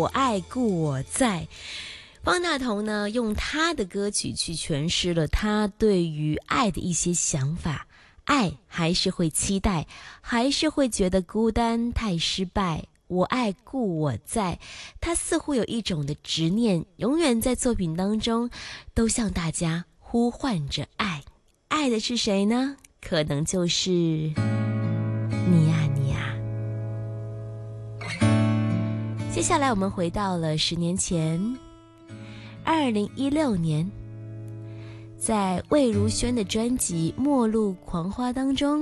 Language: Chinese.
我爱故我在。方大同呢，用他的歌曲去诠释了他对于爱的一些想法。爱还是会期待，还是会觉得孤单太失败，我爱故我在，他似乎有一种的执念，永远在作品当中都向大家呼唤着爱。爱的是谁呢？可能就是你啊你啊。接下来我们回到了10年前2016年，在魏如萱的专辑《末路狂花》当中，